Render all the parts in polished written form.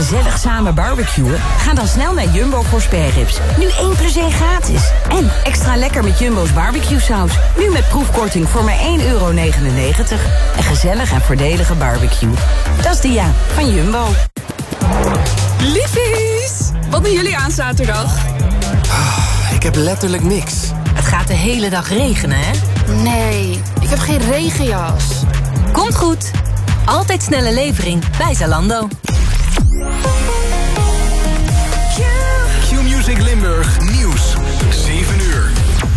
gezellig samen barbecuen? Ga dan snel naar Jumbo voor spareribs. Nu 1 + 1 gratis. En extra lekker met Jumbo's barbecue saus. Nu met proefkorting voor maar €1,99. Een gezellig en voordelige barbecue. Dat is de van Jumbo. Liefies! Wat doen jullie aan zaterdag? Ik heb letterlijk niks. Het gaat de hele dag regenen, hè? Nee, ik heb geen regenjas. Komt goed. Altijd snelle levering bij Zalando. Q-Music Limburg Nieuws. 7 uur.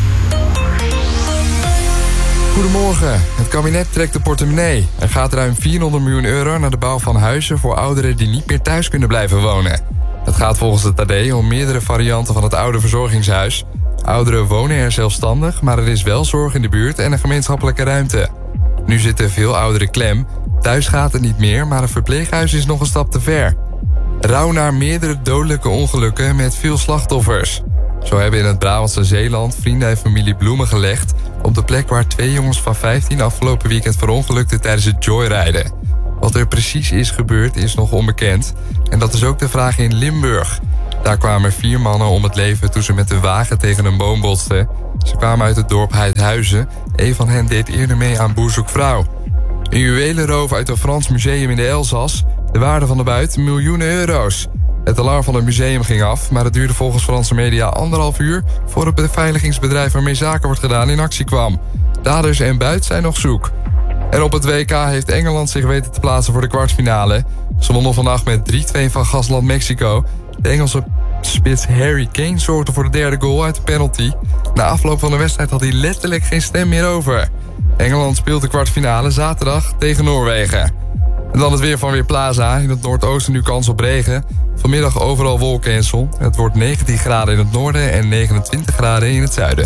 Goedemorgen. Het kabinet trekt de portemonnee. Er gaat ruim €400 miljoen naar de bouw van huizen voor ouderen die niet meer thuis kunnen blijven wonen. Het gaat volgens het AD om meerdere varianten van het oude verzorgingshuis. Ouderen wonen er zelfstandig, maar er is wel zorg in de buurt en een gemeenschappelijke ruimte. Nu zitten veel ouderen klem. Thuis gaat het niet meer, maar een verpleeghuis is nog een stap te ver. Rouw naar meerdere dodelijke ongelukken met veel slachtoffers. Zo hebben in het Brabantse Zeeland vrienden en familie bloemen gelegd op de plek waar 2 jongens van 15 afgelopen weekend verongelukten tijdens het joyriden. Wat er precies is gebeurd is nog onbekend. En dat is ook de vraag in Limburg. Daar kwamen 4 mannen om het leven toen ze met de wagen tegen een boom botsten. Ze kwamen uit het dorp Heidhuizen. Een van hen deed eerder mee aan Boer zoekt vrouw. Een juwelenroof uit een Frans museum in de Elzas. De waarde van de buit miljoenen euro's. Het alarm van het museum ging af, maar het duurde volgens Franse media 1,5 uur... voor het beveiligingsbedrijf waarmee zaken wordt gedaan in actie kwam. Daders en buit zijn nog zoek. En op het WK heeft Engeland zich weten te plaatsen voor de kwartfinale. Ze wonnen vannacht met 3-2 van gastland Mexico. De Engelse spits Harry Kane zorgde voor de derde goal uit de penalty. Na afloop van de wedstrijd had hij letterlijk geen stem meer over. Engeland speelt de kwartfinale zaterdag tegen Noorwegen. En dan het weer van Weerplaza. In het noordoosten nu kans op regen. Vanmiddag overal wolken en zon. Het wordt 19 graden in het noorden en 29 graden in het zuiden.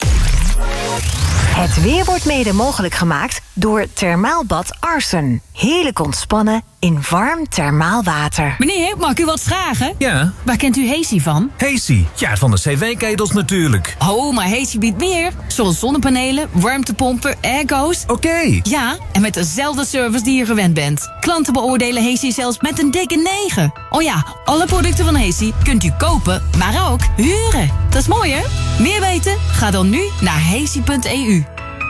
Het weer wordt mede mogelijk gemaakt door Thermaalbad Arsen. Heerlijk ontspannen in warm thermaal water. Meneer, mag ik u wat vragen? Ja? Waar kent u Hesi van? Hesi? Ja, van de cv-ketels natuurlijk. Oh, maar Hesi biedt meer. Zoals zonnepanelen, warmtepompen, airco's. Oké. Ja, en met dezelfde service die je gewend bent. Klanten beoordelen Hesi zelfs met een dikke 9. Oh ja, alle producten van Hesi kunt u kopen, maar ook huren. Dat is mooi, hè? Meer weten? Ga dan nu naar hesi.eu.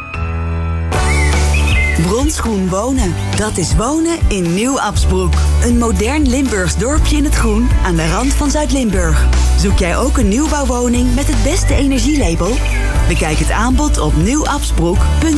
Bronsgroen wonen. Dat is wonen in Nieuw-Absbroek. Een modern Limburgs dorpje in het groen aan de rand van Zuid-Limburg. Zoek jij ook een nieuwbouwwoning met het beste energielabel? Bekijk het aanbod op nieuwabsbroek.be.